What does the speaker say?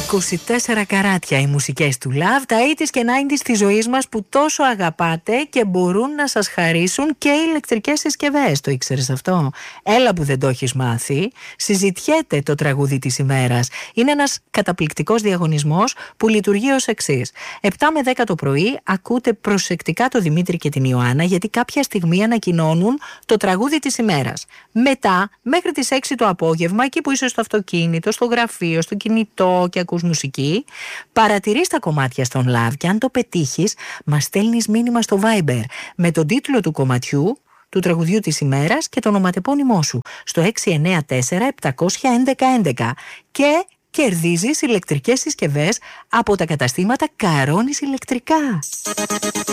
24 καράτια οι μουσικές του Love, τα 80's και 90's της ζωής μας που τόσο αγαπάτε και μπορούν να σας χαρίσουν και ηλεκτρικές συσκευές. Το ήξερες αυτό? Έλα που δεν το έχεις μάθει. Συζητιέται το τραγούδι της ημέρας. Είναι ένας καταπληκτικός διαγωνισμός που λειτουργεί ως εξής. 7 με 10 το πρωί ακούτε προσεκτικά το Δημήτρη και την Ιωάννα, γιατί κάποια στιγμή ανακοινώνουν το τραγούδι της ημέρας. Μετά, μέχρι τις 6 το απόγευμα, εκεί που είσαι στο αυτοκίνητο, στο γραφείο, στο κινητό και ακούς μουσική, παρατηρείς τα κομμάτια στον Love και αν το πετύχεις, μας στέλνεις μήνυμα στο Viber με τον τίτλο του κομματιού, του τραγουδιού της ημέρας και το ονοματεπώνυμό σου στο 694 711 11 και κερδίζεις ηλεκτρικές συσκευές από τα καταστήματα Καρώνης Ηλεκτρικά.